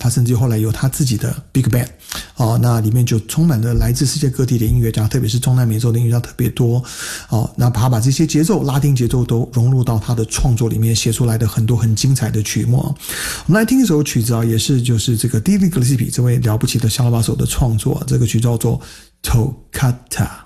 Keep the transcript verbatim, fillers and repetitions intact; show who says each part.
Speaker 1: 他甚至后来有他自己的 Big Band 哦，那里面就充满了来自世界各地的音乐家，特别是中南美洲的音乐家特别多哦，那他把这些节奏拉丁节奏都融入到他的创作里面，写出来的很多很精彩的曲目。我们来听一首曲子啊，也是就是这个 Dizzy Gillespie 这位了不起的小喇叭手的创作，这个曲叫做 Toccata。